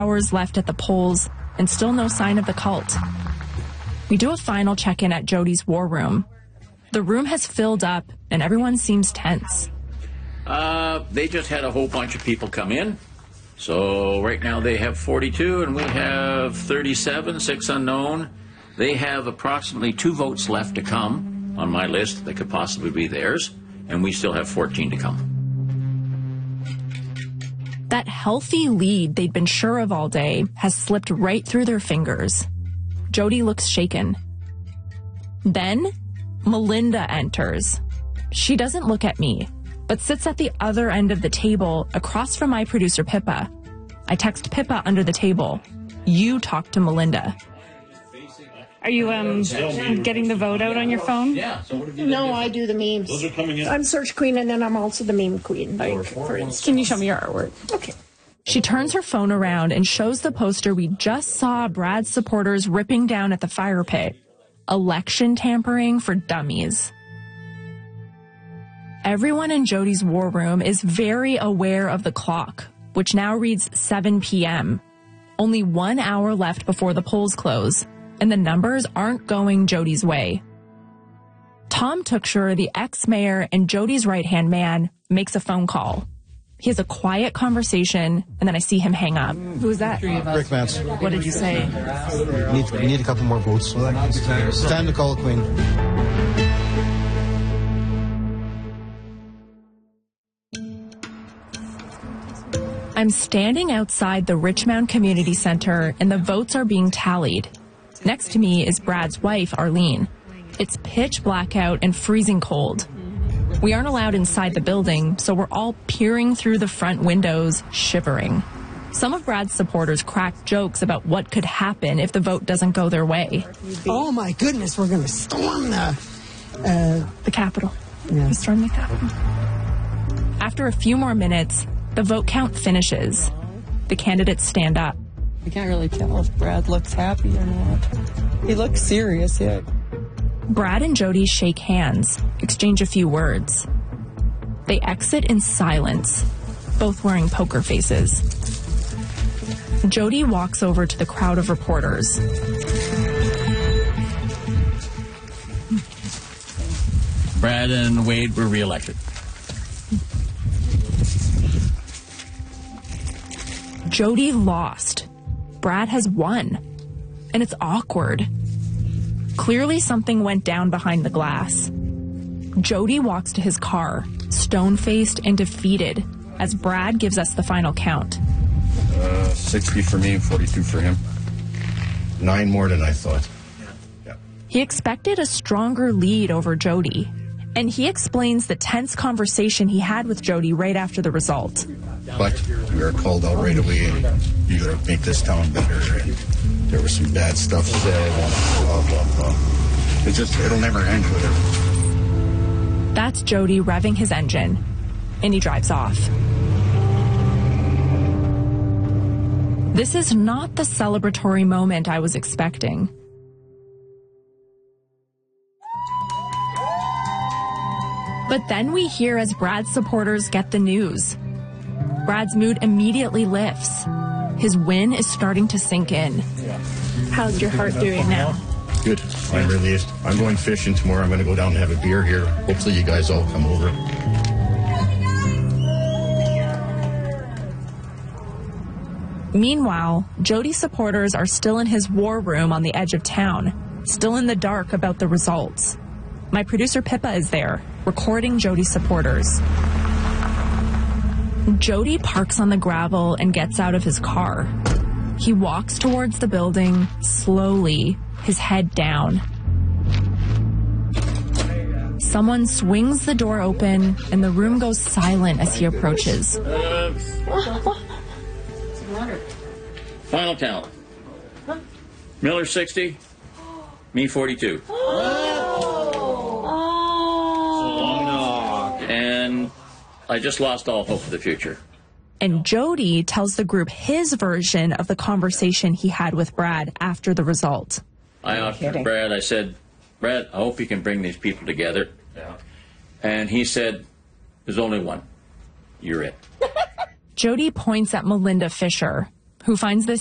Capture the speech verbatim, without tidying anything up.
Hours left at the polls, and still no sign of the cult. We do a final check-in at Jody's war room. The room has filled up, and everyone seems tense. Uh, they just had a whole bunch of people come in. So right now they have forty-two, and we have thirty-seven, six unknown. They have approximately two votes left to come on my list that could possibly be theirs, and we still have fourteen to come. That healthy lead they'd been sure of all day has slipped right through their fingers. Jody looks shaken. Then, Melinda enters. She doesn't look at me, but sits at the other end of the table across from my producer, Pippa. I text Pippa under the table. You talk to Melinda. Are you um getting the vote out on your phone? Yeah. So what have you No, I do the memes. Those are coming in. I'm search queen, and then I'm also the meme queen, like, for instance. Can you show me your artwork? Okay. She turns her phone around and shows the poster we just saw Brad's supporters ripping down at the fire pit. Election tampering for dummies. Everyone in Jody's war room is very aware of the clock, which now reads seven p m Only one hour left before the polls close, and the numbers aren't going Jody's way. Tom Tooksher, the ex-mayor and Jody's right-hand man, makes a phone call. He has a quiet conversation, and then I see him hang up. Who's that? Rick Vance. What did you say? We need, we need a couple more votes. It's time to call a queen. I'm standing outside the Richmond Community Center, and the votes are being tallied. Next to me is Brad's wife, Arlene. It's pitch black out and freezing cold. We aren't allowed inside the building, so we're all peering through the front windows, shivering. Some of Brad's supporters crack jokes about what could happen if the vote doesn't go their way. Oh, my goodness, we're going to storm the... Uh, The Capitol. Yeah. We storm the Capitol. After a few more minutes, the vote count finishes. The candidates stand up. I can't really tell if Brad looks happy or not. He looks serious, yeah. Brad and Jody shake hands, exchange a few words. They exit in silence, both wearing poker faces. Jody walks over to the crowd of reporters. Brad and Wade were reelected. Jody lost. Brad has won. And it's awkward. Clearly something went down behind the glass. Jody walks to his car, stone-faced and defeated, as Brad gives us the final count. Uh, sixty for me and forty-two for him. Nine more than I thought. Yeah. He expected a stronger lead over Jody, and he explains the tense conversation he had with Jody right after the result. But we were called out right away, and you gotta make this town better. And there was some bad stuff said, and blah, blah, blah. It just, it'll never end with it. That's Jody revving his engine, and he drives off. This is not the celebratory moment I was expecting. But then we hear as Brad's supporters get the news. Brad's mood immediately lifts. His win is starting to sink in. how's your heart doing now? Good. I'm relieved. I'm going fishing tomorrow. I'm going to go down and have a beer here. Hopefully you guys all come over. Meanwhile, Jody's supporters are still in his war room on the edge of town, still in the dark about the results. My producer Pippa is there, recording Jody's supporters. Jody parks on the gravel and gets out of his car. He walks towards the building, slowly, his head down. Someone swings the door open, and the room goes silent as he approaches. Final count. Huh? Miller sixty, me forty-two. Oh. And I just lost all hope for the future. And Jody tells the group his version of the conversation he had with Brad after the result. I offered Brad, I said, Brad, I hope you can bring these people together. Yeah. And he said, there's only one. You're it. Jody points at Melinda Fisher, who finds this